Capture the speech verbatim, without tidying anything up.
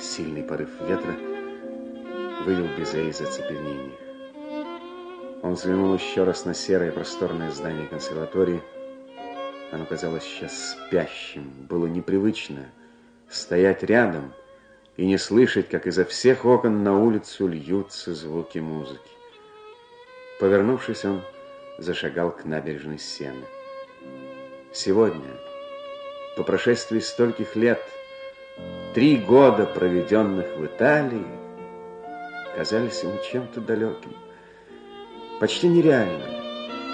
Сильный порыв ветра вывел Безе из оцепенения. Он взглянул еще раз на серое просторное здание консерватории. Оно казалось сейчас спящим. Было непривычно стоять рядом и не слышать, как изо всех окон на улицу льются звуки музыки. Повернувшись, он зашагал к набережной Сены. Сегодня, по прошествии стольких лет, три года, проведенных в Италии, казались ему чем-то далеким, почти нереальным.